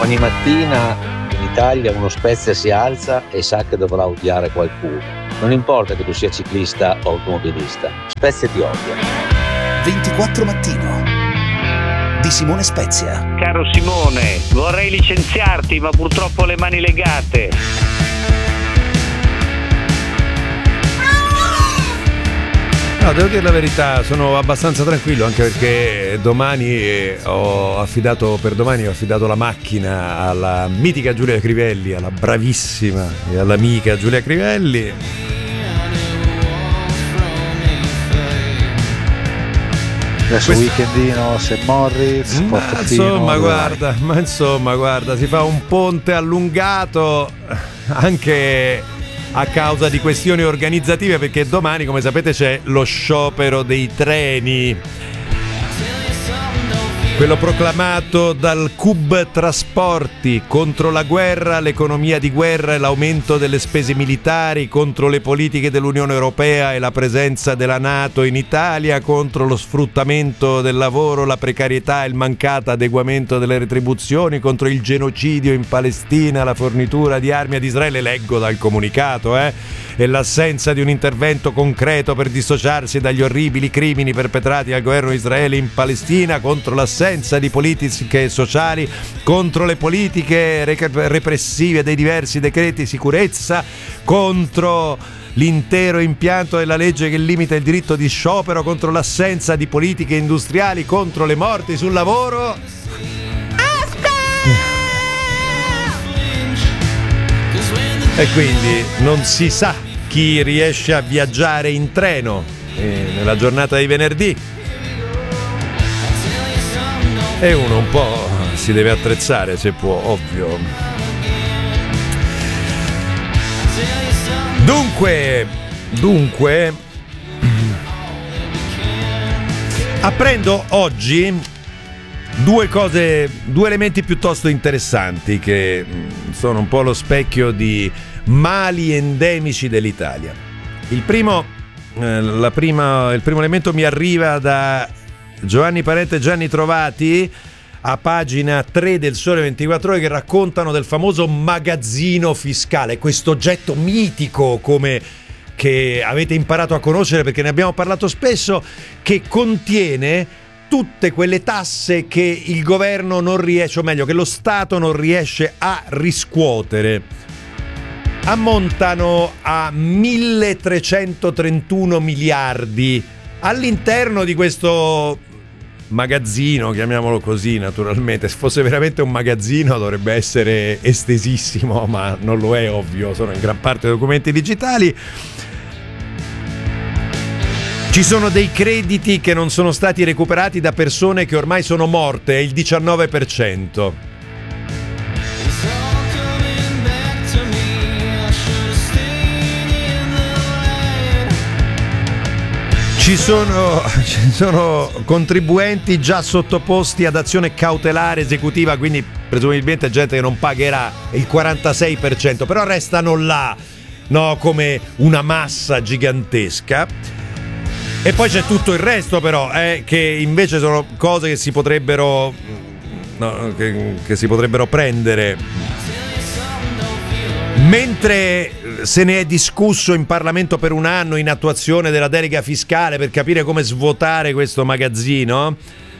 Ogni mattina in Italia uno Spezia si alza e sa che dovrà odiare qualcuno. Non importa che tu sia ciclista o automobilista, Spezia ti odia. 24 Mattino di Simone Spezia. Caro Simone, vorrei licenziarti, ma purtroppo ho le mani legate. No, devo dire la verità, sono abbastanza tranquillo, anche perché domani ho affidato la macchina alla mitica Giulia Crivelli, alla bravissima e all'amica Giulia Crivelli. Adesso weekendino St. Moritz, insomma guarda, si fa un ponte allungato anche a causa di questioni organizzative, perché domani, come sapete, c'è lo sciopero dei treni, quello proclamato dal CUB Trasporti, contro la guerra, l'economia di guerra e l'aumento delle spese militari, contro le politiche dell'Unione Europea e la presenza della NATO in Italia, contro lo sfruttamento del lavoro, la precarietà e il mancato adeguamento delle retribuzioni, contro il genocidio in Palestina, la fornitura di armi ad Israele, leggo dal comunicato, e l'assenza di un intervento concreto per dissociarsi dagli orribili crimini perpetrati dal governo di Israele in Palestina, contro l'assenza di politiche sociali, contro le politiche repressive dei diversi decreti sicurezza, contro l'intero impianto della legge che limita il diritto di sciopero, contro l'assenza di politiche industriali, contro le morti sul lavoro. E quindi non si sa chi riesce a viaggiare in treno nella giornata di venerdì, e uno un po' si deve attrezzare se può, ovvio. Dunque apprendo oggi due elementi piuttosto interessanti che sono un po' lo specchio di mali endemici dell'Italia. Il primo elemento mi arriva da Giovanni Parente e Gianni Trovati a pagina 3 del Sole 24 Ore, che raccontano del famoso magazzino fiscale, questo oggetto mitico che avete imparato a conoscere perché ne abbiamo parlato spesso, che contiene tutte quelle tasse che il governo non riesce, o meglio che lo Stato non riesce a riscuotere. Ammontano a 1.331 miliardi all'interno di questo magazzino, chiamiamolo così naturalmente. Se fosse veramente un magazzino dovrebbe essere estesissimo, ma non lo è, ovvio, sono in gran parte documenti digitali. Ci sono dei crediti che non sono stati recuperati da persone che ormai sono morte, è il 19%. Ci sono contribuenti già sottoposti ad azione cautelare esecutiva, quindi presumibilmente gente che non pagherà, il 46%, però restano là, no, come una massa gigantesca. E poi c'è tutto il resto però, che invece sono cose che si potrebbero che si potrebbero prendere. Mentre se ne è discusso in Parlamento per un anno in attuazione della delega fiscale per capire come svuotare questo magazzino,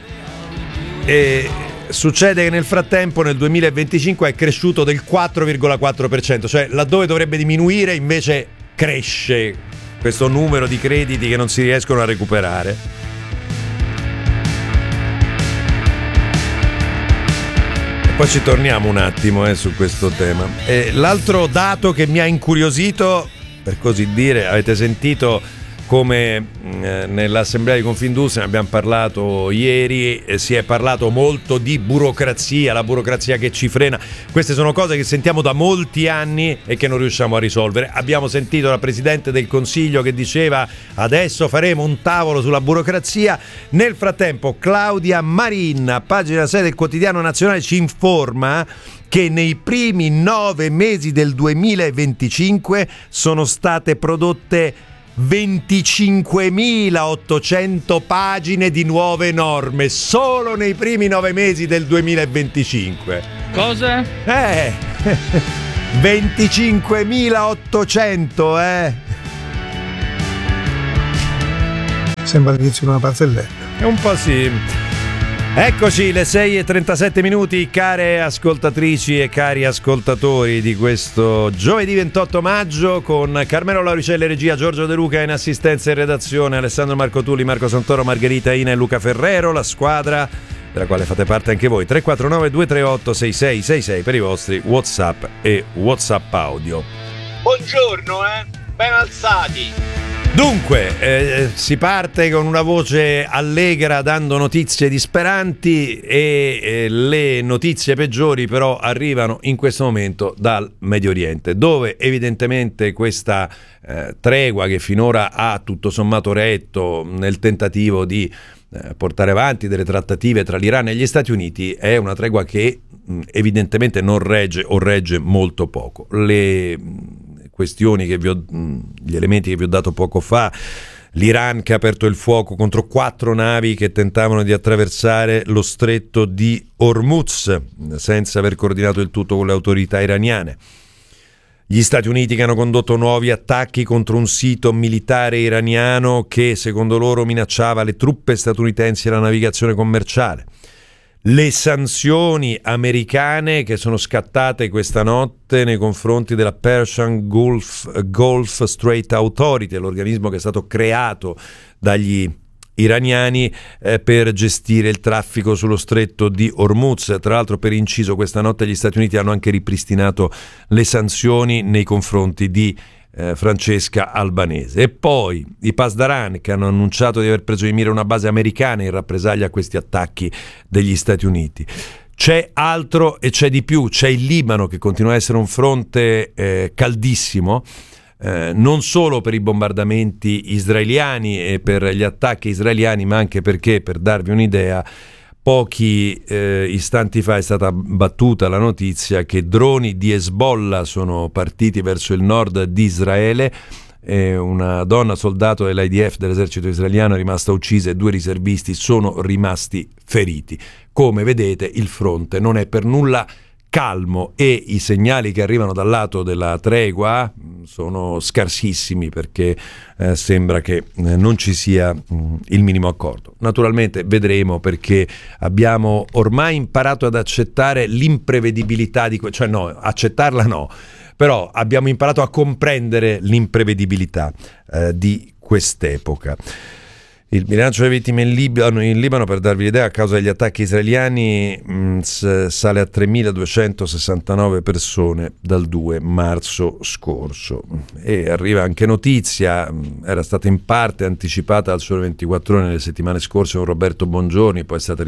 succede che nel frattempo nel 2025 è cresciuto del 4,4%, cioè laddove dovrebbe diminuire invece cresce questo numero di crediti che non si riescono a recuperare. Poi ci torniamo un attimo su questo tema. L'altro dato che mi ha incuriosito, per così dire, avete sentito come nell'Assemblea di Confindustria, ne abbiamo parlato ieri, si è parlato molto di burocrazia, la burocrazia che ci frena. Queste sono cose che sentiamo da molti anni e che non riusciamo a risolvere. Abbiamo sentito la Presidente del Consiglio che diceva adesso faremo un tavolo sulla burocrazia. Nel frattempo Claudia Marin, pagina 6 del Quotidiano Nazionale, ci informa che nei primi 9 mesi del 2025 sono state prodotte 25.800 pagine di nuove norme solo nei primi 9 mesi del 2025. Cosa? 25.800, Sembra l'inizio di una barzelletta. È un po' sì. Eccoci, le 6:37, care ascoltatrici e cari ascoltatori di questo giovedì 28 maggio con Carmelo Lauricelli, regia, Giorgio De Luca in assistenza e redazione, Alessandro Marco Tulli, Marco Santoro, Margherita Ina e Luca Ferrero, la squadra della quale fate parte anche voi. 349-238-6666 per i vostri WhatsApp e WhatsApp audio. Buongiorno, ben alzati. Dunque, si parte con una voce allegra dando notizie disperanti e le notizie peggiori però arrivano in questo momento dal Medio Oriente, dove evidentemente questa tregua che finora ha tutto sommato retto nel tentativo di portare avanti delle trattative tra l'Iran e gli Stati Uniti è una tregua che evidentemente non regge o regge molto poco. Le questioni gli elementi che vi ho dato poco fa, l'Iran che ha aperto il fuoco contro 4 navi che tentavano di attraversare lo stretto di Hormuz senza aver coordinato il tutto con le autorità iraniane, gli Stati Uniti che hanno condotto nuovi attacchi contro un sito militare iraniano che secondo loro minacciava le truppe statunitensi e la navigazione commerciale, le sanzioni americane che sono scattate questa notte nei confronti della Persian Gulf Strait Authority, l'organismo che è stato creato dagli iraniani per gestire il traffico sullo stretto di Hormuz. Tra l'altro, per inciso, questa notte gli Stati Uniti hanno anche ripristinato le sanzioni nei confronti di Francesca Albanese. E poi i Pasdaran che hanno annunciato di aver preso di mira una base americana in rappresaglia a questi attacchi degli Stati Uniti. C'è altro e c'è di più, c'è il Libano che continua a essere un fronte caldissimo, non solo per i bombardamenti israeliani e per gli attacchi israeliani, ma anche perché, per darvi un'idea, pochi istanti fa è stata battuta la notizia che droni di Hezbollah sono partiti verso il nord di Israele e una donna soldato dell'IDF, dell'esercito israeliano, è rimasta uccisa e 2 riservisti sono rimasti feriti. Come vedete, il fronte non è per nulla calmo e i segnali che arrivano dal lato della tregua sono scarsissimi, perché sembra che non ci sia il minimo accordo. Naturalmente vedremo, perché abbiamo ormai imparato ad accettare l'imprevedibilità di cioè no, accettarla no, però abbiamo imparato a comprendere l'imprevedibilità di quest'epoca. Il bilancio delle vittime in Libano, per darvi l'idea, a causa degli attacchi israeliani sale a 3.269 persone dal 2 marzo scorso. E arriva anche notizia, era stata in parte anticipata al Sole 24 Ore nelle settimane scorse con Roberto Bongiorni, poi è stato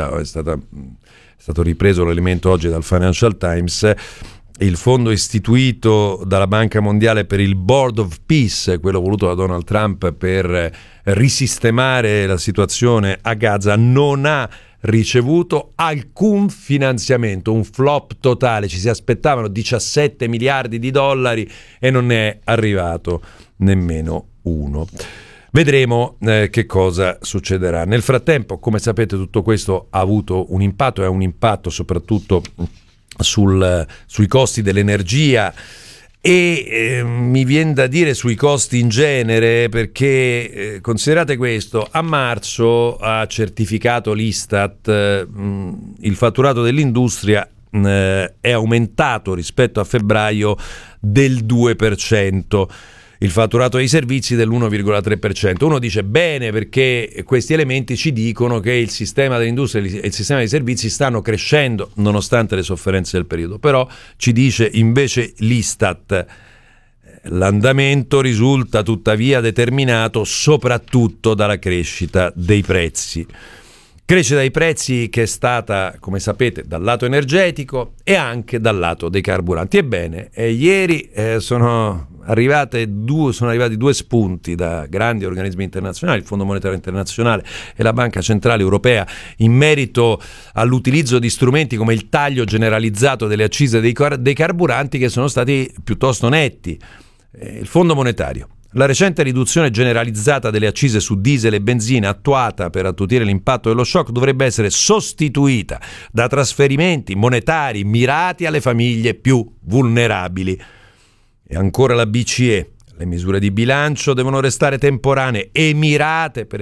ripreso l'elemento oggi dal Financial Times. Il fondo istituito dalla Banca Mondiale per il Board of Peace, quello voluto da Donald Trump per risistemare la situazione a Gaza, non ha ricevuto alcun finanziamento, un flop totale. Ci si aspettavano 17 miliardi di dollari e non ne è arrivato nemmeno uno. Vedremo che cosa succederà. Nel frattempo, come sapete, tutto questo ha avuto un impatto, è un impatto soprattutto sui costi dell'energia e mi viene da dire sui costi in genere, perché considerate questo: a marzo ha certificato l'Istat il fatturato dell'industria è aumentato rispetto a febbraio del 2%. Il fatturato dei servizi dell'1,3%. Uno dice bene, perché questi elementi ci dicono che il sistema dell'industria e il sistema dei servizi stanno crescendo nonostante le sofferenze del periodo. Però ci dice invece l'Istat: l'andamento risulta tuttavia determinato soprattutto dalla crescita dei prezzi. Crescita dei prezzi che è stata, come sapete, dal lato energetico e anche dal lato dei carburanti. Ebbene, ieri sono arrivati 2 spunti da grandi organismi internazionali, il Fondo Monetario Internazionale e la Banca Centrale Europea, in merito all'utilizzo di strumenti come il taglio generalizzato delle accise dei carburanti, che sono stati piuttosto netti. Il Fondo Monetario La recente riduzione generalizzata delle accise su diesel e benzina attuata per attutire l'impatto dello shock dovrebbe essere sostituita da trasferimenti monetari mirati alle famiglie più vulnerabili. E ancora la BCE. Le misure di bilancio devono restare temporanee e mirate per